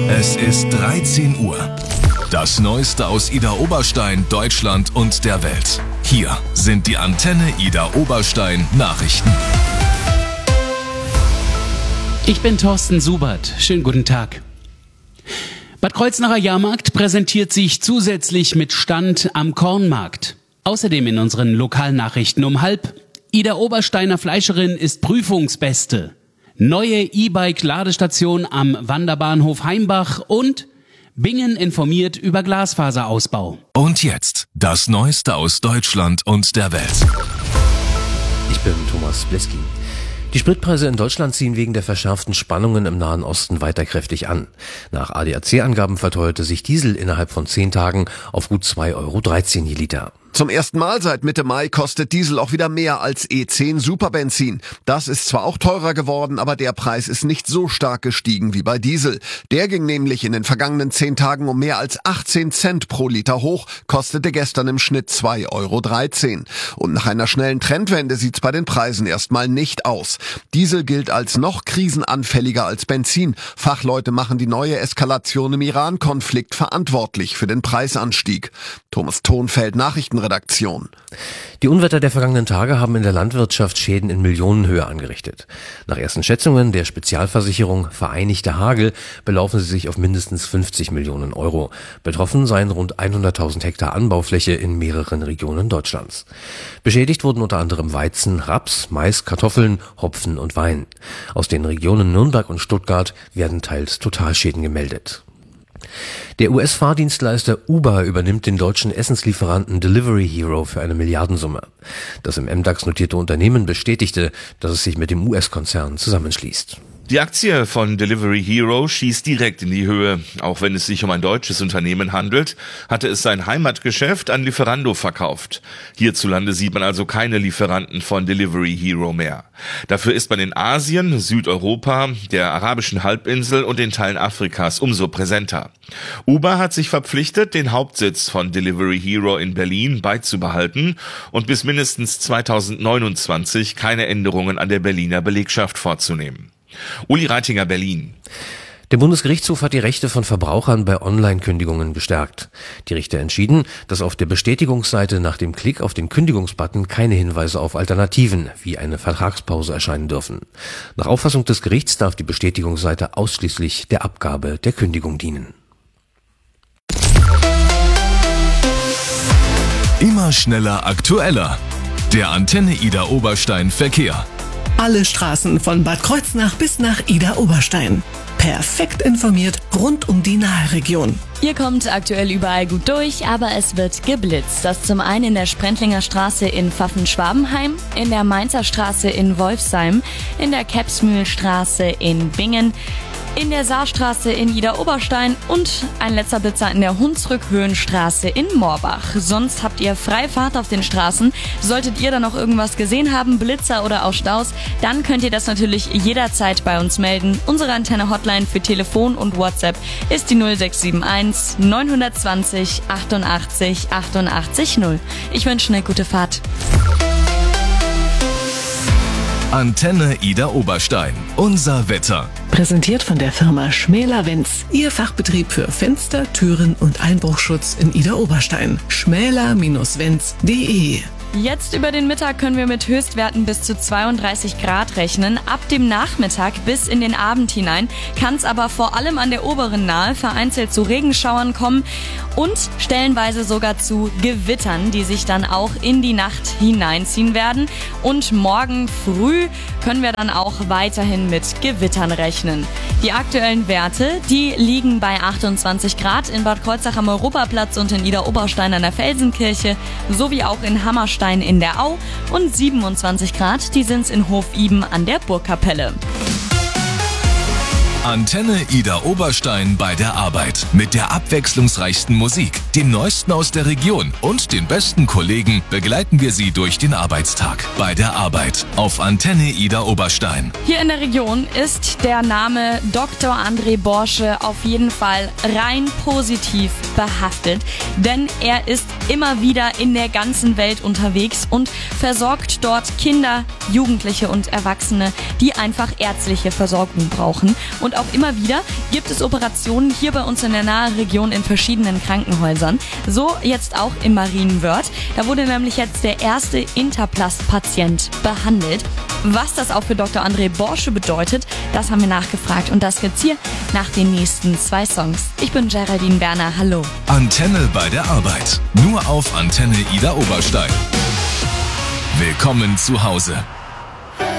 Es ist 13 Uhr. Das Neueste aus Ida Oberstein, Deutschland und der Welt. Hier sind die Antenne Ida Oberstein Nachrichten. Ich bin Thorsten Subert. Schönen guten Tag. Bad Kreuznacher Jahrmarkt präsentiert sich zusätzlich mit Stand am Kornmarkt. Außerdem in unseren Lokalnachrichten um 12:30. Ida Obersteiner Fleischerin ist Prüfungsbeste. Neue E-Bike-Ladestation am Wanderbahnhof Heimbach und Bingen informiert über Glasfaserausbau. Und jetzt das Neueste aus Deutschland und der Welt. Ich bin Thomas Bleski. Die Spritpreise in Deutschland ziehen wegen der verschärften Spannungen im Nahen Osten weiter kräftig an. Nach ADAC-Angaben verteuerte sich Diesel innerhalb von 10 Tagen auf gut 2,13 € je Liter. Zum ersten Mal seit Mitte Mai kostet Diesel auch wieder mehr als E10 Superbenzin. Das ist zwar auch teurer geworden, aber der Preis ist nicht so stark gestiegen wie bei Diesel. Der ging nämlich in den vergangenen 10 Tagen um mehr als 18 Cent pro Liter hoch, kostete gestern im Schnitt 2,13 €. Und nach einer schnellen Trendwende sieht's bei den Preisen erstmal nicht aus. Diesel gilt als noch krisenanfälliger als Benzin. Fachleute machen die neue Eskalation im Iran-Konflikt verantwortlich für den Preisanstieg. Thomas Thonfeld, Nachrichtenredaktion. Die Unwetter der vergangenen Tage haben in der Landwirtschaft Schäden in Millionenhöhe angerichtet. Nach ersten Schätzungen der Spezialversicherung Vereinigter Hagel belaufen sie sich auf mindestens 50 Millionen €. Betroffen seien rund 100.000 Hektar Anbaufläche in mehreren Regionen Deutschlands. Beschädigt wurden unter anderem Weizen, Raps, Mais, Kartoffeln, Hopfen und Wein. Aus den Regionen Nürnberg und Stuttgart werden teils Totalschäden gemeldet. Der US-Fahrdienstleister Uber übernimmt den deutschen Essenslieferanten Delivery Hero für eine Milliardensumme. Das im MDAX notierte Unternehmen bestätigte, dass es sich mit dem US-Konzern zusammenschließt. Die Aktie von Delivery Hero schießt direkt in die Höhe. Auch wenn es sich um ein deutsches Unternehmen handelt, hatte es sein Heimatgeschäft an Lieferando verkauft. Hierzulande sieht man also keine Lieferanten von Delivery Hero mehr. Dafür ist man in Asien, Südeuropa, der arabischen Halbinsel und den Teilen Afrikas umso präsenter. Uber hat sich verpflichtet, den Hauptsitz von Delivery Hero in Berlin beizubehalten und bis mindestens 2029 keine Änderungen an der Berliner Belegschaft vorzunehmen. Uli Reitinger, Berlin. Der Bundesgerichtshof hat die Rechte von Verbrauchern bei Online-Kündigungen gestärkt. Die Richter entschieden, dass auf der Bestätigungsseite nach dem Klick auf den Kündigungsbutton keine Hinweise auf Alternativen wie eine Vertragspause erscheinen dürfen. Nach Auffassung des Gerichts darf die Bestätigungsseite ausschließlich der Abgabe der Kündigung dienen. Immer schneller, aktueller. Der Antenne Ida Oberstein Verkehr. Alle Straßen von Bad Kreuznach bis nach Ida Oberstein. Perfekt informiert rund um die Naheregion. Ihr kommt aktuell überall gut durch, aber es wird geblitzt. Das zum einen in der Sprendlinger Straße in Pfaffen-Schwabenheim, in der Mainzer Straße in Wolfsheim, in der Kepsmühlstraße in Bingen, in der Saarstraße in Ida Oberstein und ein letzter Blitzer in der Hunsrückhöhenstraße in Moorbach. Sonst habt ihr freie Fahrt auf den Straßen. Solltet ihr da noch irgendwas gesehen haben, Blitzer oder auch Staus, dann könnt ihr das natürlich jederzeit bei uns melden. Unsere Antenne-Hotline für Telefon und WhatsApp ist die 0671 920 88 88 0. Ich wünsche eine gute Fahrt. Antenne Ida Oberstein. Unser Wetter. Präsentiert von der Firma Schmäler-Wenz. Ihr Fachbetrieb für Fenster, Türen und Einbruchschutz in Ida Oberstein. schmäler-wenz.de. Jetzt über den Mittag können wir mit Höchstwerten bis zu 32 Grad rechnen. Ab dem Nachmittag bis in den Abend hinein kann es aber vor allem an der oberen Nahe vereinzelt zu Regenschauern kommen und stellenweise sogar zu Gewittern, die sich dann auch in die Nacht hineinziehen werden. Und morgen früh können wir dann auch weiterhin mit Gewittern rechnen. Die aktuellen Werte, die liegen bei 28 Grad in Bad Kreuznach am Europaplatz und in Ida Oberstein an der Felsenkirche sowie auch in Hammerstein in der Au und 27 Grad, die sind's in Hofiben an der Burgkapelle. Antenne Ida Oberstein bei der Arbeit. Mit der abwechslungsreichsten Musik, dem Neuesten aus der Region und den besten Kollegen begleiten wir Sie durch den Arbeitstag. Bei der Arbeit auf Antenne Ida Oberstein. Hier in der Region ist der Name Dr. André Borsche auf jeden Fall rein positiv behaftet, denn er ist immer wieder in der ganzen Welt unterwegs und versorgt dort Kinder, Jugendliche und Erwachsene, die einfach ärztliche Versorgung brauchen. Und und auch immer wieder gibt es Operationen hier bei uns in der nahen Region in verschiedenen Krankenhäusern. So jetzt auch in Marienwörth. Da wurde nämlich jetzt der erste Interplast-Patient behandelt. Was das auch für Dr. André Borsche bedeutet, das haben wir nachgefragt. Und das gibt's hier nach den nächsten 2 Songs. Ich bin Geraldine Werner, hallo. Antenne bei der Arbeit. Nur auf Antenne Ida Oberstein. Willkommen zu Hause.